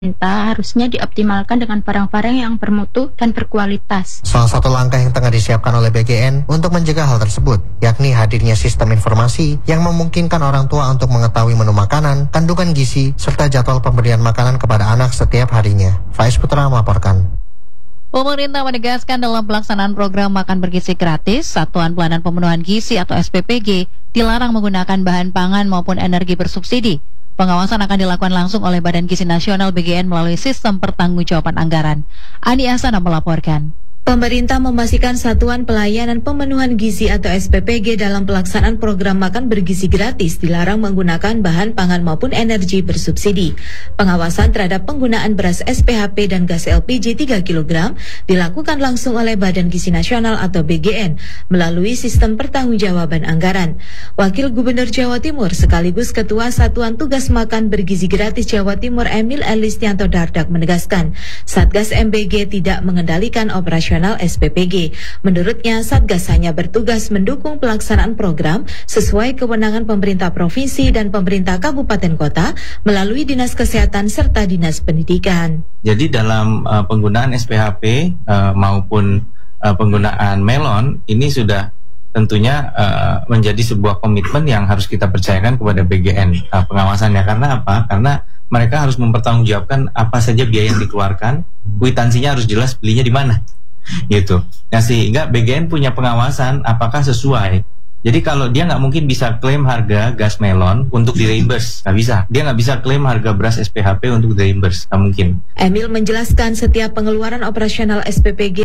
harusnya dioptimalkan dengan barang-barang yang bermutu dan berkualitas. Salah satu langkah yang tengah disiapkan oleh BGN untuk mencegah hal tersebut, yakni hadirnya sistem informasi yang memungkinkan orang tua untuk mengetahui menu makanan, kandungan gizi, serta jadwal pemberian makanan kepada anak setiap harinya. Faiz Putra melaporkan. Pemerintah menegaskan dalam pelaksanaan program makan bergizi gratis, Satuan Pelayanan Pemenuhan Gizi atau SPPG dilarang menggunakan bahan pangan maupun energi bersubsidi. Pengawasan akan dilakukan langsung oleh Badan Gizi Nasional BGN melalui sistem pertanggungjawaban anggaran. Ani Asana melaporkan. Pemerintah memastikan Satuan Pelayanan Pemenuhan Gizi atau SPPG dalam pelaksanaan program makan bergizi gratis dilarang menggunakan bahan pangan maupun energi bersubsidi. Pengawasan terhadap penggunaan beras SPHP dan gas LPG 3 kg dilakukan langsung oleh Badan Gizi Nasional atau BGN melalui sistem pertanggungjawaban anggaran. Wakil Gubernur Jawa Timur sekaligus Ketua Satuan Tugas Makan Bergizi Gratis Jawa Timur Emil Elistianto Dardak menegaskan, Satgas MBG tidak mengendalikan operasional SPPG. Menurutnya, Satgas hanya bertugas mendukung pelaksanaan program sesuai kewenangan pemerintah provinsi dan pemerintah kabupaten kota melalui Dinas Kesehatan serta Dinas Pendidikan. Jadi dalam penggunaan SPHP maupun penggunaan melon ini sudah tentunya menjadi sebuah komitmen yang harus kita percayakan kepada BGN pengawasannya. Karena apa? Karena mereka harus mempertanggungjawabkan apa saja biaya yang dikeluarkan, kwitansinya harus jelas belinya di mana. Gitu. Nah, sehingga BGN punya pengawasan apakah sesuai. Jadi kalau dia nggak mungkin bisa klaim harga gas melon untuk di reimburse, nggak bisa. Dia nggak bisa klaim harga beras SPHP untuk di reimburse, nggak mungkin. Emil menjelaskan setiap pengeluaran operasional SPPG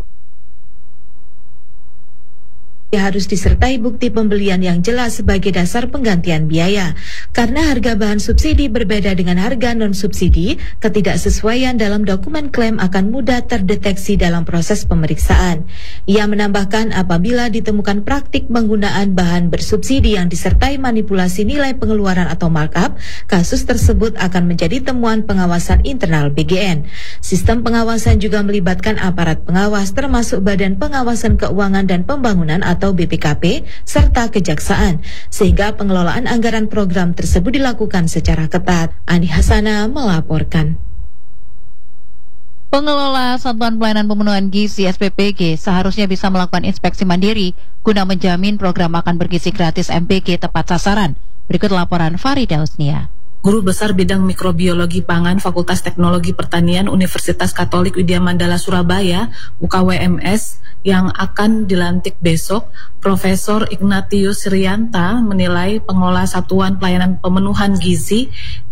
harus disertai bukti pembelian yang jelas sebagai dasar penggantian biaya. Karena harga bahan subsidi berbeda dengan harga non-subsidi, ketidaksesuaian dalam dokumen klaim akan mudah terdeteksi dalam proses pemeriksaan. Ia menambahkan apabila ditemukan praktik penggunaan bahan bersubsidi yang disertai manipulasi nilai pengeluaran atau markup, kasus tersebut akan menjadi temuan pengawasan internal BGN. Sistem pengawasan juga melibatkan aparat pengawas termasuk Badan Pengawasan Keuangan dan Pembangunan atau BPKP serta Kejaksaan, sehingga pengelolaan anggaran program tersebut dilakukan secara ketat. Ani Hasana melaporkan. Pengelola Satuan Pelayanan Pemenuhan Gizi SPPG seharusnya bisa melakukan inspeksi mandiri guna menjamin program makan bergizi gratis MPG tepat sasaran. Berikut laporan Farida Husnia. Guru Besar Bidang Mikrobiologi Pangan Fakultas Teknologi Pertanian Universitas Katolik Widya Mandala Surabaya (UKWMS) yang akan dilantik besok, Profesor Ignatius Rianta menilai pengelola Satuan Pelayanan Pemenuhan Gizi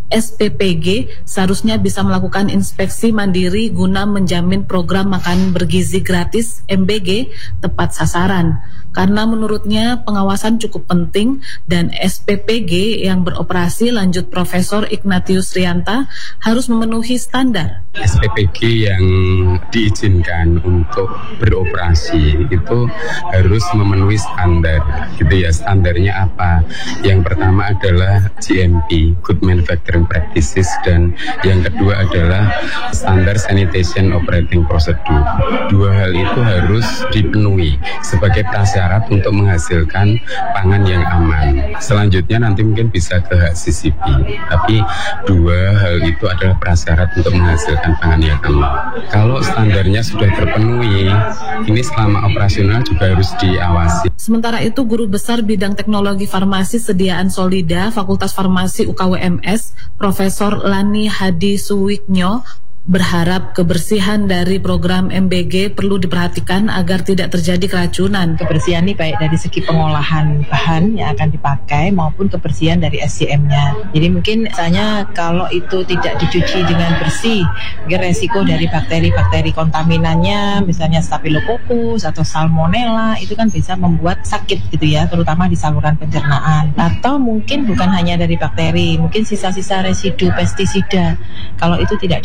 SPPG seharusnya bisa melakukan inspeksi mandiri guna menjamin program makan bergizi gratis MBG tepat sasaran. Karena menurutnya pengawasan cukup penting dan SPPG yang beroperasi, lanjut Profesor Ignatius Rianta, harus memenuhi standar. SPPG yang diizinkan untuk beroperasi itu harus memenuhi standar, gitu ya. Standarnya apa? Yang pertama adalah GMP, Good Manufacturing Practices, dan yang kedua adalah Standard Sanitation Operating Procedure. Dua hal itu harus dipenuhi sebagai prasyarat untuk menghasilkan pangan yang aman. Selanjutnya nanti mungkin bisa ke HACCP, tapi dua hal itu adalah prasyarat untuk menghasilkan pangan yang aman. Kalau standarnya sudah terpenuhi, ini selama operasional juga harus diawasi. Sementara itu, Guru Besar Bidang Teknologi Farmasi Sediaan Solida Fakultas Farmasi UKWMS, Profesor Lani Hadi Suwiknyo, berharap kebersihan dari program MBG perlu diperhatikan agar tidak terjadi keracunan. Kebersihan ini baik dari segi pengolahan bahan yang akan dipakai maupun kebersihan dari SDM-nya. Jadi mungkin misalnya kalau itu tidak dicuci dengan bersih, mungkin resiko dari bakteri-bakteri kontaminannya, misalnya Staphylococcus atau Salmonella, itu kan bisa membuat sakit gitu ya, terutama di saluran pencernaan. Atau mungkin bukan hanya dari bakteri, mungkin sisa-sisa residu pestisida. Kalau itu tidak dicuci dengan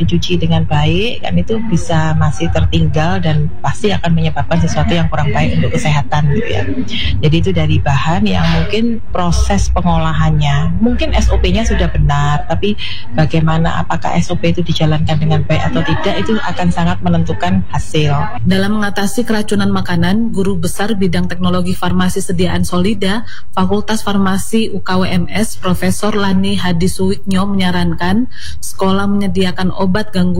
dengan baik, kan itu bisa masih tertinggal dan pasti akan menyebabkan sesuatu yang kurang baik untuk kesehatan gitu ya. Jadi itu dari bahan yang mungkin proses pengolahannya, mungkin SOP-nya sudah benar, tapi bagaimana apakah SOP itu dijalankan dengan baik atau tidak, itu akan sangat menentukan hasil. Dalam mengatasi keracunan makanan, Guru Besar Bidang Teknologi Farmasi Sediaan Solida, Fakultas Farmasi UKWMS, Profesor Lani Hadisuwiknyo menyarankan sekolah menyediakan obat gangguan